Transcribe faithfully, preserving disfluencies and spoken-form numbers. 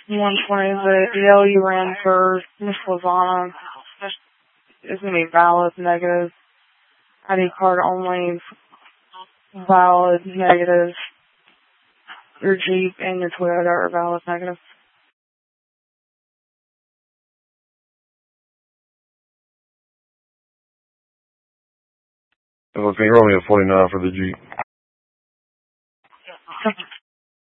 one twenty, the, the L you ran for Miss Lozana is going to be valid, negative. I D card only, valid, negative. Your Jeep and your Toyota are valid, negative. Well, can you roll me a forty-nine for the Jeep? Okay.